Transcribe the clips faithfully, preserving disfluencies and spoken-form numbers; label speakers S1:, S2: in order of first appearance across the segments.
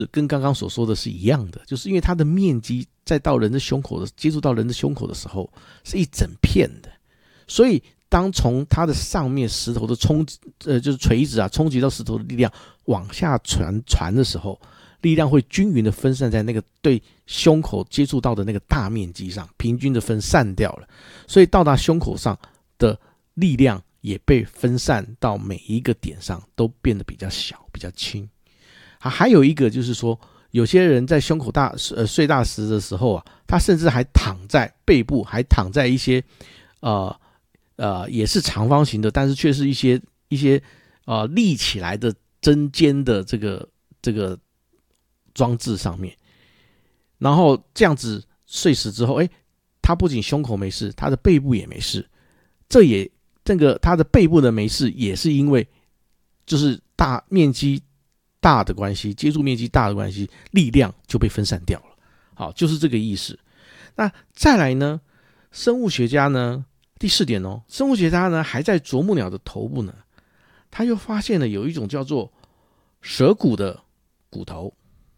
S1: 跟刚刚所说的是一样的，就是因为它的面积在到人的胸口的接触到人的胸口的时候是一整片的，所以当从它的上面石头的冲呃就是锤子啊冲击到石头的力量往下传传的时候，力量会均匀的分散在那个对胸口接触到的那个大面积上，平均的分散掉了，所以到达胸口上的力量也被分散到每一个点上，都变得比较小比较轻。啊，还有一个就是说，有些人在胸口大呃碎大石的时候啊，他甚至还躺在背部，还躺在一些呃呃也是长方形的，但是却是一些一些呃立起来的针尖的这个这个装置上面，然后这样子碎石之后，哎，他不仅胸口没事，他的背部也没事。这也这个他的背部的没事，也是因为就是大面积大的关系，接触面积大的关系，力量就被分散掉了。好，就是这个意思。那再来呢，生物学家呢，第四点哦，生物学家呢还在啄木鸟的头部呢，他又发现了有一种叫做舌骨的骨头。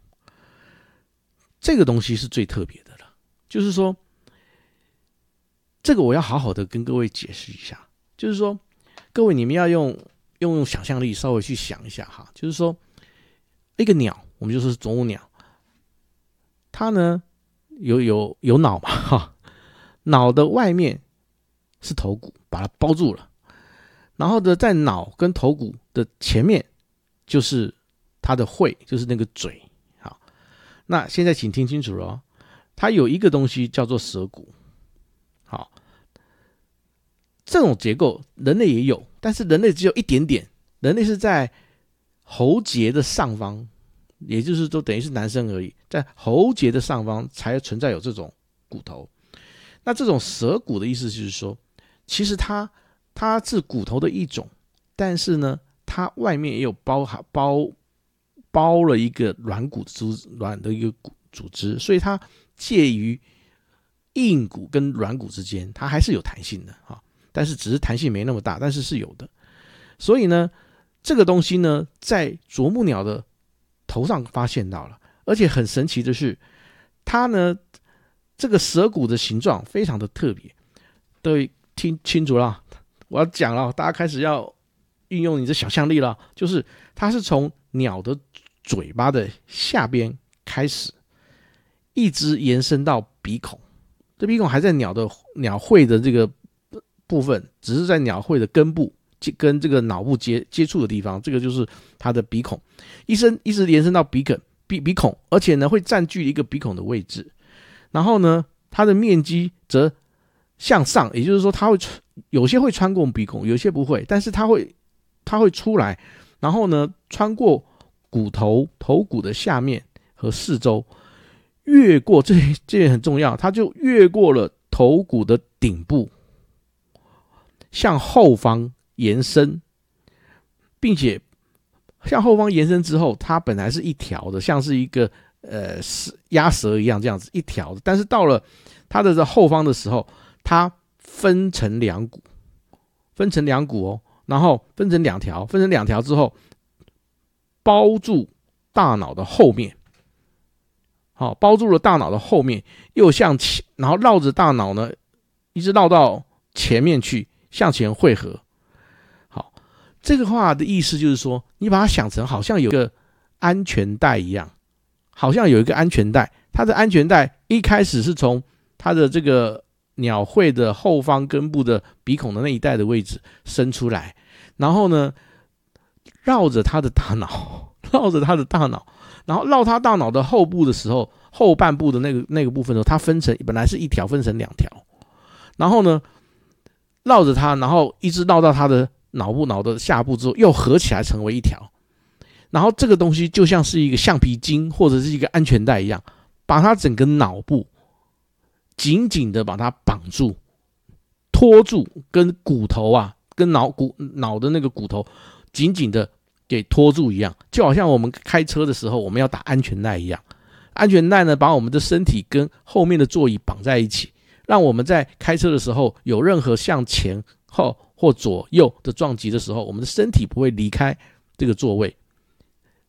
S1: 这个东西是最特别的了，就是说，这个我要好好的跟各位解释一下，就是说，各位你们要用用用想象力稍微去想一下哈，就是说，一个鸟，我们就说是啄木鸟，它呢有有有脑嘛哈，脑的外面是头骨，把它包住了，然后呢，在脑跟头骨的前面就是它的喙，就是那个嘴。好，那现在请听清楚了哦，它有一个东西叫做舌骨。好，这种结构人类也有，但是人类只有一点点，人类是在喉结的上方，也就是说等于是男生而已，在喉结的上方才存在有这种骨头。那这种舌骨的意思就是说，其实它它是骨头的一种，但是呢，它外面也有包包包了一个软骨组软的一个组织，所以它介于硬骨跟软骨之间，它还是有弹性的哈，但是只是弹性没那么大，但是是有的。所以呢，这个东西呢，在啄木鸟的头上发现到了，而且很神奇的是，它呢这个舌骨的形状非常的特别。对，听清楚了，我要讲了，大家开始要运用你的想象力了，就是它是从鸟的嘴巴的下边开始，一直延伸到鼻孔。这鼻孔还在鸟的鸟喙的这个部分，只是在鸟喙的根部跟这个脑部 接, 接触的地方，这个就是它的鼻孔，一直一直延伸到鼻孔，鼻鼻孔，而且呢会占据一个鼻孔的位置。然后呢，它的面积则向上，也就是说，它会有些会穿过鼻孔，有些不会，但是它会它会出来，然后呢穿过骨头头骨的下面和四周。越过这这也很重要，它就越过了头骨的顶部，向后方延伸，并且向后方延伸之后，它本来是一条的，像是一个呃鸭舌一样这样子一条的，但是到了它的后方的时候，它分成两股，分成两股哦，然后分成两条，分成两条之后，包住大脑的后面。好，包住了大脑的后面，又向前，然后绕着大脑呢，一直绕到前面去，向前汇合。好，这个话的意思就是说，你把它想成好像有一个安全带一样，好像有一个安全带，它的安全带一开始是从它的这个鸟喙的后方根部的鼻孔的那一带的位置伸出来，然后呢，绕着它的大脑，绕着它的大脑。然后绕它大脑的后部的时候，后半部的那个那个部分的时候，它分成本来是一条，分成两条，然后呢，绕着它，然后一直绕到它的脑部脑的下部之后，又合起来成为一条。然后这个东西就像是一个橡皮筋或者是一个安全带一样，把它整个脑部紧紧的把它绑住、拖住，跟骨头啊，跟脑骨脑的那个骨头紧紧的给拖住一样，就好像我们开车的时候我们要打安全带一样。安全带呢，把我们的身体跟后面的座椅绑在一起，让我们在开车的时候有任何向前后或左右的撞击的时候，我们的身体不会离开这个座位。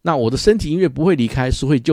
S1: 那我的身体音乐不会离开，是会就